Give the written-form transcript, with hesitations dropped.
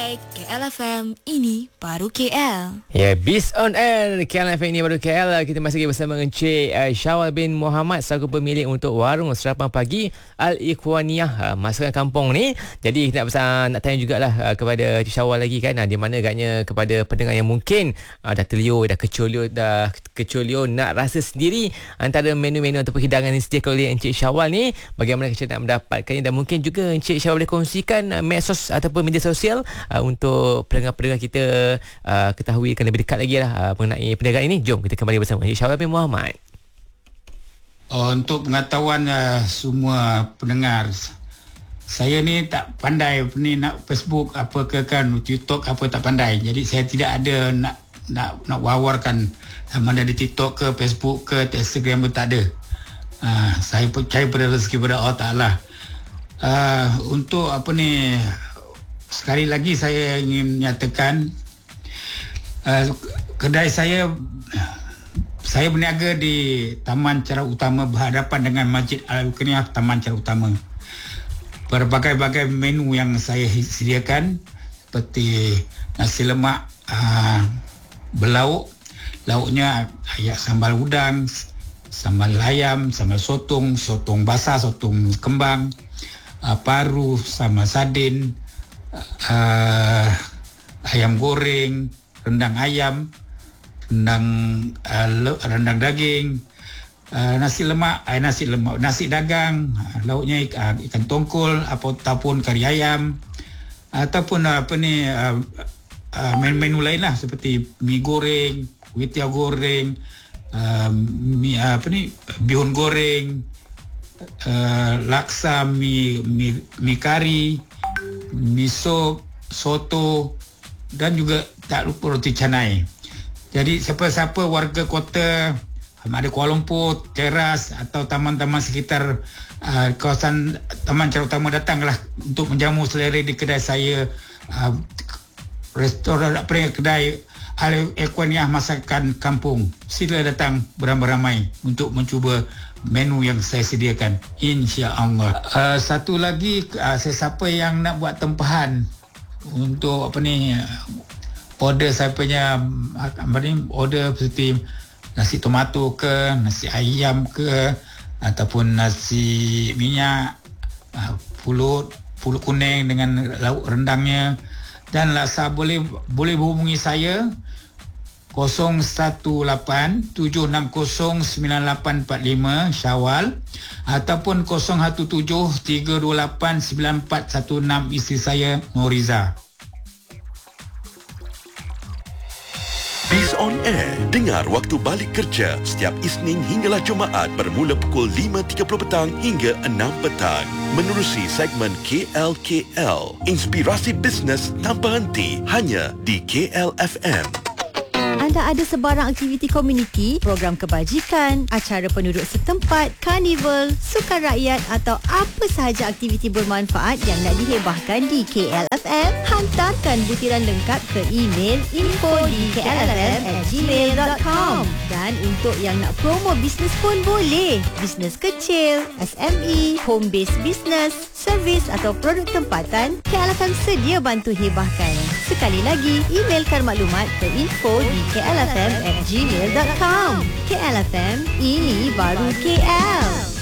Hai, KLFM, ini baru KL. Ya, Biz on Air KLFM ini baru KL. Kita masih lagi bersama Encik Syawal bin Muhammad selaku pemilik untuk warung sarapan pagi Al-Ikhwaniyah Masakan Kampung ni. Jadi kita nak tanya jugalah kepada Encik Syawal lagi kan, di mana agaknya kepada pendengar yang mungkin dah terliur, dah kecolio nak rasa sendiri antara menu-menu ataupun hidangan yang disediakan oleh Encik Syawal ni, bagaimana kita nak mendapatkannya, dan mungkin juga Encik Syawal boleh kongsikan medsos ataupun media sosial untuk pendengar-pendengar kita ketahui lebih dekat lagi lah mengenai perniagaan ini. Jom kita kembali bersama Encik Syawal bin Muhammad. Untuk pengetahuan semua pendengar, saya ni tak pandai ni nak Facebook apa ke kan, TikTok apa tak pandai. Jadi saya tidak ada nak wawarkan sama ada di TikTok ke Facebook ke Instagram pun tak ada. Saya percaya pada rezeki pada Allah Ta'ala. Untuk sekali lagi saya ingin menyatakan kedai saya berniaga di Taman Cara Utama berhadapan dengan Masjid Al-Ikhwaniyah Taman Cara Utama. Berbagai-bagai menu yang saya sediakan seperti nasi lemak berlauk, lauknya sambal udang, sambal ayam, sambal sotong, sotong basah, sotong kembang, paru, sambal sardin, ayam goreng, rendang ayam, rendang daging, nasi dagang, lauknya ikan tongkol ataupun kari ayam, ataupun menu lain lah seperti mi goreng, kuih tiaw goreng, bihun goreng, laksa, mi kari, mi sop, soto, dan juga tak lupa roti canai. Jadi siapa-siapa warga kota ada Kuala Lumpur, Teras atau taman-taman sekitar kawasan Taman Cara Utama, datanglah untuk menjamu selera di kedai saya, restoran kedai Al-Ikhwaniyah Masakan Kampung. Sila datang beramai-ramai untuk mencuba menu yang saya sediakan, insya-Allah. Satu lagi, sesiapa yang nak buat tempahan untuk order saya punya order seperti nasi tomato ke, nasi ayam ke, ataupun nasi minyak, pulut kuning dengan lauk rendangnya dan laksa, boleh hubungi saya 018-760-9845 Syawal ataupun 017-328-9416 isteri saya Noriza. Biz on Air. Dengar waktu balik kerja setiap Isnin hinggalah Jumaat bermula pukul 5.30 petang hingga 6 petang. Menerusi segmen KL. Inspirasi bisnes tanpa henti hanya di KLFM. Anda ada sebarang aktiviti komuniti, program kebajikan, acara penduduk setempat, karnival, sukan rakyat atau apa sahaja aktiviti bermanfaat yang nak dihebahkan di KLFM, hantarkan butiran lengkap ke email info@klfm@gmail.com. Dan untuk yang nak promo bisnes pun boleh. Bisnes kecil, SME, home based business, servis atau produk tempatan, KLFM sedia bantu hebahkan. Sekali lagi, emailkan maklumat ke info@klfm@gmail.com. KLFM, ini baru KL.